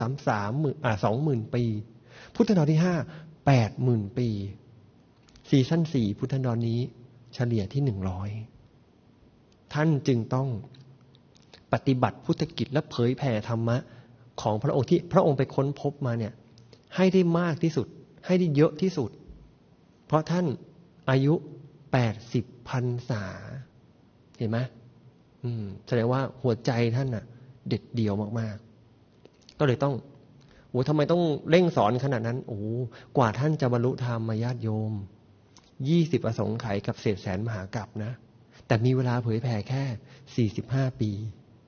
20,000 ปีพุทธันดรที่5 80,000 ปีซีซั่น4พุทธันดรนี้เฉลี่ยที่100ท่านจึงต้องปฏิบัติพุทธกิจและเผยแผ่ธรรมะของพระองค์ที่พระองค์ไปค้นพบมาเนี่ยให้ได้มากที่สุดให้ได้เยอะที่สุดเพราะท่านอายุ80 พรรษาเห็นไหมแสดงว่าหัวใจท่านน่ะเด็ดเดี่ยวมากๆก็เลยต้องทำไมต้องเร่งสอนขนาดนั้นกว่าท่านจะบรรลุธรรมมาญาติโยม20 อสงไขยกับเศษแสนมหากัปนะแต่มีเวลาเผยแผ่แค่45 ปี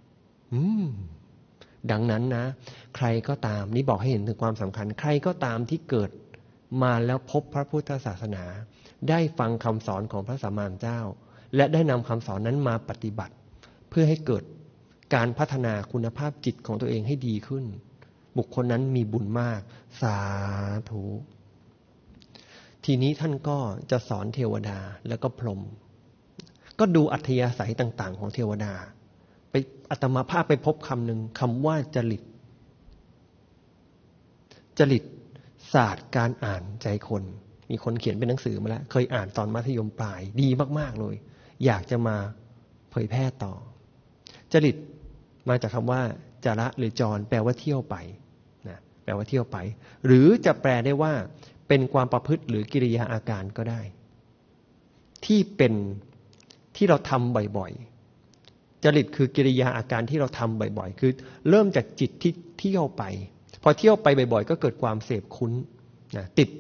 ดังนั้นนะใครก็ตามนี่บอกให้เห็นถึงความสำคัญใครก็ตามที่เกิดมาแล้วพบพระพุทธศาสนาได้ฟังคำสอนของพระสัมมาสัมพุทธเจ้าและได้นำคำสอนนั้นมาปฏิบัติเพื่อให้เกิดการพัฒนาคุณภาพจิตของตัวเองให้ดีขึ้นบุคคลนั้นมีบุญมากสาธุทีนี้ท่านก็จะสอนเทวดาแล้วก็พรหมก็ดูอัธยาศัยต่างๆของเทวดาไปอาตมาภาพไปพบคำหนึ่งคำว่าจริตศาสตร์การอ่านใจคนมีคนเขียนเป็นหนังสือมาแล้วเคยอ่านตอนมัธยมปลายดีมากๆเลยอยากจะมาเผยแพร่ต่อจริตมาจากคำว่าจระหรือจรแปลว่าเที่ยวไปนะแปลว่าเที่ยวไปหรือจะแปลได้ว่าเป็นความประพฤติหรือกิริยาอาการก็ได้ที่เราทำบ่อยๆจริตคือกิริยาอาการที่เราทำบ่อยๆคือเริ่มจากจิตที่เที่ยวไปพอเที่ยวไปบ่อยๆก็เกิดความเสพคุ้นนะติด